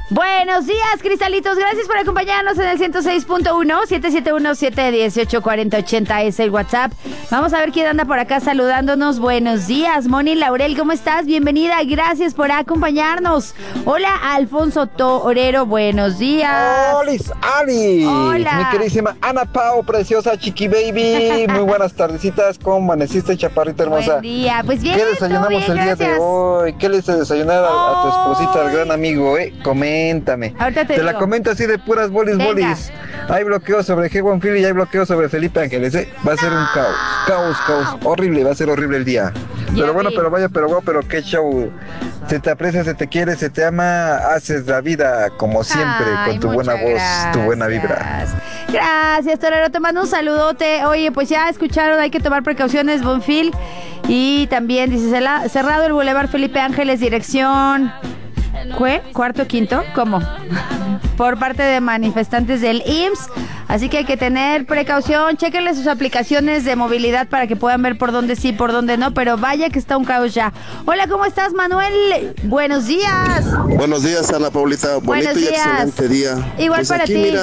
Buenos días, cristalitos. Gracias por acompañarnos en el 106.1. 771-718-4080 es el WhatsApp. Vamos a ver quién anda por acá saludándonos. Buenos días, Moni Laurel, ¿cómo estás? Bienvenida, gracias por acompañarnos. Hola, Alfonso Torero, buenos días. Hola, Ali. Hola. Mi queridísima Ana Pao, preciosa Chiqui Baby. Muy buenas tardecitas. ¿Cómo amaneciste, chaparrita hermosa? Buen día, pues bien. ¿Qué desayunamos bien, el día gracias. de hoy? ¿Qué le hice desayunar a tu esposita, al gran amigo, Coméntame. Ahorita te la digo. comento así de puras bolis. Hay bloqueo sobre G1 Phil y hay bloqueo sobre Felipe Ángeles, Va a ser un caos. Horrible, va a ser horrible el día. Pero bueno, pero qué show. Se te aprecia, se te quiere, se te ama, haces la vida como siempre, con tu buena voz, tu buena vibra. Gracias, Torero, te mando un saludote. Oye, pues ya escucharon, hay que tomar precauciones, Bonfil. Y también dice, cerrado el Boulevard Felipe Ángeles, dirección... ¿Cuarto, quinto? ¿Cómo? Por parte de manifestantes del IMSS. Así que hay que tener precaución. Chéquenle sus aplicaciones de movilidad para que puedan ver por dónde sí, por dónde no. Pero vaya que está un caos ya. Hola, ¿cómo estás, Manuel? Buenos días. Buenos días, Ana Paulita. Bonito y excelente día. Igual pues para aquí, ti. Mira,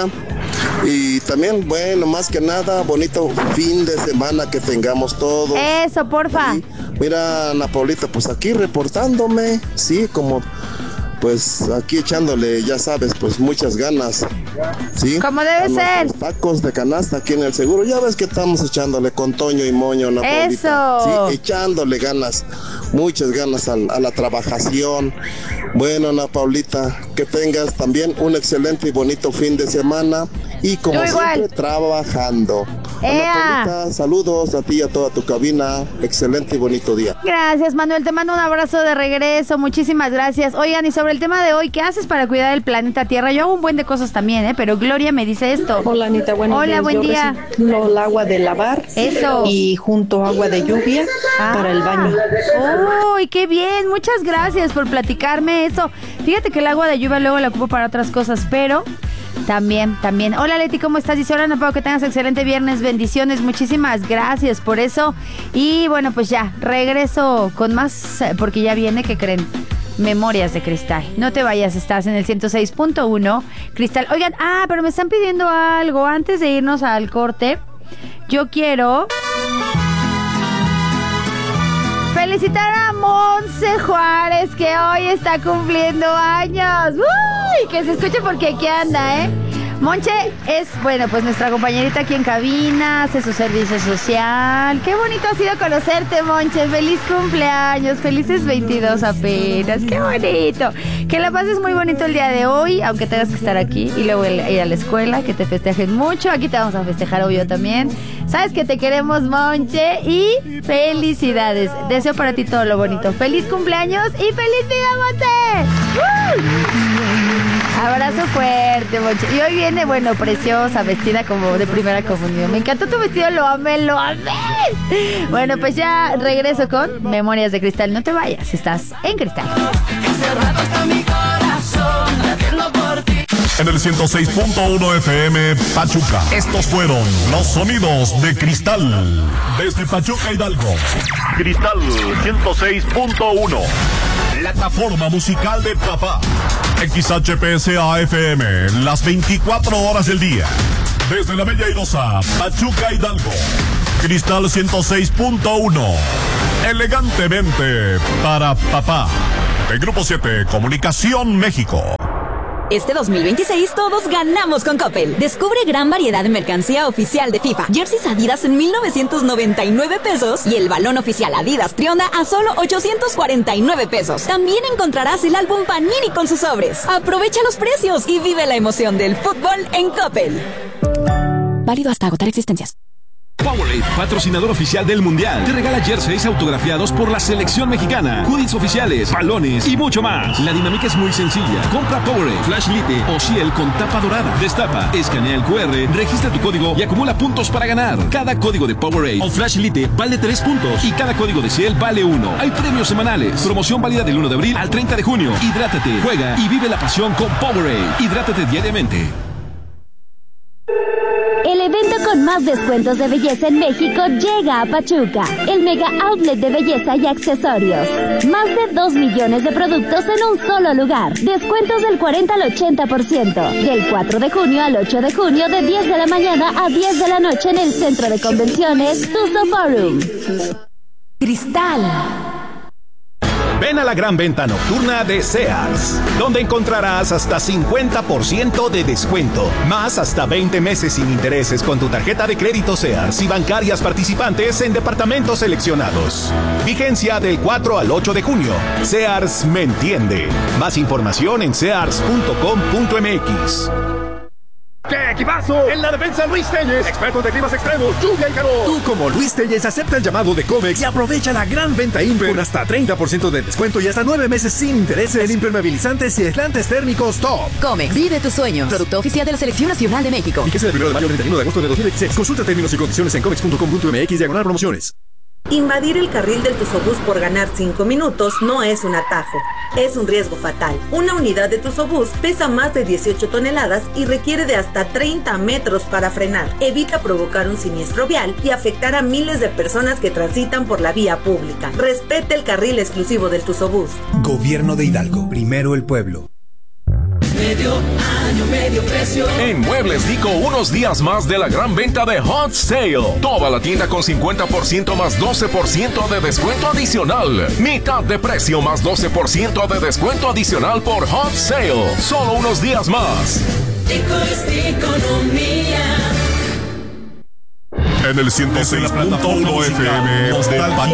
y también, bueno, más que nada, bonito fin de semana que tengamos todos. Eso, porfa. Y, mira, Ana Paulita, pues aquí reportándome, sí, como... Pues aquí echándole, ya sabes, pues muchas ganas, ¿sí? Como debe ser. Tacos de canasta aquí en el seguro, ya ves que estamos echándole con Toño y Moño, ¿no, Paulita? Eso. Sí, echándole ganas, muchas ganas a la trabajación. Bueno, Ana Paulita, que tengas también un excelente y bonito fin de semana y como siempre, trabajando. Ana Paulita, saludos a ti y a toda tu cabina, excelente y bonito día. Gracias, Manuel, te mando un abrazo de regreso, muchísimas gracias. Oigan, y sobre el tema de hoy, ¿qué haces para cuidar el planeta Tierra? Yo hago un buen de cosas también, pero Gloria me dice esto. Hola, Anita, buenos días. Hola, buen día. Reciclo el agua de lavar. Eso. Y junto agua de lluvia para el baño. ¡Uy, qué bien! Muchas gracias por platicarme eso. Fíjate que el agua de lluvia luego la ocupo para otras cosas, pero... También. Hola, Leti, ¿cómo estás? Dice, hola, Ana Pao, que tengas excelente viernes, bendiciones, muchísimas gracias por eso. Y bueno, pues ya, regreso con más, porque ya viene, ¿qué creen? Memorias de Cristal. No te vayas, estás en el 106.1 Cristal. Oigan, pero me están pidiendo algo. Antes de irnos al corte, yo quiero... felicitar a Monse Juárez, que hoy está cumpliendo años. ¡Uy! Que se escuche porque aquí anda, Monche es, bueno, pues nuestra compañerita aquí en cabina, hace su servicio social. Qué bonito ha sido conocerte, Monche. Feliz cumpleaños, felices 22 apenas. Qué bonito. Que la pases muy bonito el día de hoy, aunque tengas que estar aquí y luego ir a la escuela, que te festejen mucho. Aquí te vamos a festejar, obvio, también. Sabes que te queremos, Monche, y felicidades. Deseo para ti todo lo bonito. Feliz cumpleaños y feliz vida, Monche. Abrazo fuerte, Monche. Y hoy viene, bueno, preciosa, vestida como de primera comunión. Me encantó tu vestido, lo amé. Bueno, pues ya regreso con Memorias de Cristal. No te vayas, estás en Cristal. En el 106.1 FM Pachuca. Estos fueron los sonidos de Cristal. Desde Pachuca, Hidalgo. Cristal 106.1. Plataforma musical de papá. XHPSA FM, las 24 horas del día. Desde la Bella Airosa, Pachuca, Hidalgo. Cristal 106.1. Elegantemente para papá. De Grupo 7, Comunicación México. Este 2026 todos ganamos con Coppel. Descubre gran variedad de mercancía oficial de FIFA. Jerseys Adidas en 1,999 pesos y el balón oficial Adidas Trionda a solo 849 pesos. También encontrarás el álbum Panini con sus sobres. Aprovecha los precios y vive la emoción del fútbol en Coppel. Válido hasta agotar existencias. Powerade, patrocinador oficial del Mundial, te regala jerseys autografiados por la selección mexicana, hoodies oficiales, balones y mucho más. La dinámica es muy sencilla. Compra Powerade, Flash Lite o Ciel con tapa dorada. Destapa, escanea el QR, registra tu código y acumula puntos para ganar. Cada código de Powerade o Flash Lite vale 3 puntos y cada código de Ciel vale 1. Hay premios semanales. Promoción válida del 1 de abril al 30 de junio. Hidrátate, juega y vive la pasión con Powerade. Hidrátate diariamente. El evento con más descuentos de belleza en México llega a Pachuca, el mega outlet de belleza y accesorios. Más de 2 millones de productos en un solo lugar. Descuentos del 40 al 80%. Del 4 de junio al 8 de junio de 10 de la mañana a 10 de la noche en el Centro de Convenciones Tuzo Forum. Cristal. Ven a la gran venta nocturna de Sears, donde encontrarás hasta 50% de descuento, más hasta 20 meses sin intereses con tu tarjeta de crédito Sears y bancarias participantes en departamentos seleccionados. Vigencia del 4 al 8 de junio. Sears me entiende. Más información en sears.com.mx. ¡Qué equipazo! En la defensa, Luis Telles, experto de climas extremos, lluvia y calor. Tú, como Luis Telles, acepta el llamado de Comex y aprovecha la gran venta Imper con hasta 30% de descuento y hasta 9 meses sin intereses en impermeabilizantes y aislantes térmicos top. Comex, vive tus sueños. Producto oficial de la Selección Nacional de México. Vigencia del 1 de mayo al 31 de agosto de 2016. Consulta términos y condiciones en comex.com.mx/promociones. Invadir el carril del Tuzobús por ganar 5 minutos no es un atajo, es un riesgo fatal. Una unidad de Tuzobús pesa más de 18 toneladas y requiere de hasta 30 metros para frenar. Evita provocar un siniestro vial y afectar a miles de personas que transitan por la vía pública. Respete el carril exclusivo del Tuzobús. Gobierno de Hidalgo, primero el pueblo. Medio año, medio precio. En Muebles Dico, unos días más de la gran venta de Hot Sale. Toda la tienda con 50% más 12% de descuento adicional. Mitad de precio más 12% de descuento adicional por Hot Sale. Solo unos días más. Dico es economía. En el 106.1 FM de